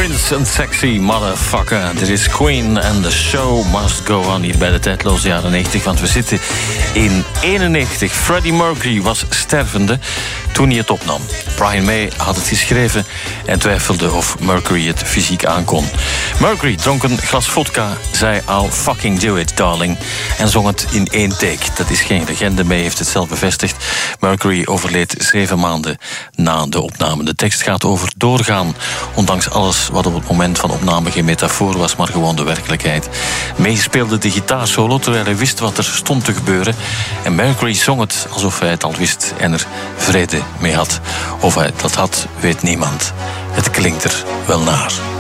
Prince and Sexy Motherfucker. Dit is Queen and the show must go on hier bij de tijdloze jaren 90. Want we zitten in 91. Freddie Mercury was stervende toen hij het opnam. Brian May had het geschreven en twijfelde of Mercury het fysiek aankon. Mercury dronk een glas vodka, zei I'll fucking do it, darling, en zong het in 1 take. Dat is geen legende, May heeft het zelf bevestigd. Mercury overleed 7 maanden na de opname. De tekst gaat over doorgaan, ondanks alles wat op het moment van opname geen metafoor was, maar gewoon de werkelijkheid. May speelde de gitaarsolo terwijl hij wist wat er stond te gebeuren. En Mercury zong het alsof hij het al wist en er vrede mee had. Of hij dat had, weet niemand. Het klinkt er wel naar.